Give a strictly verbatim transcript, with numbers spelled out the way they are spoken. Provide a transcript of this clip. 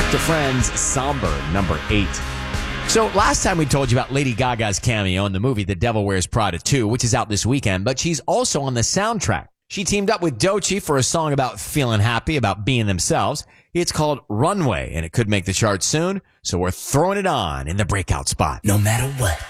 to Friends, Somber, number eight. So last time we told you about Lady Gaga's cameo in the movie The Devil Wears Prada two, which is out this weekend, but she's also on the soundtrack. She teamed up with Doechii for a song about feeling happy, about being themselves. It's called Runway, and it could make the charts soon, so we're throwing it on in the breakout spot. No matter what.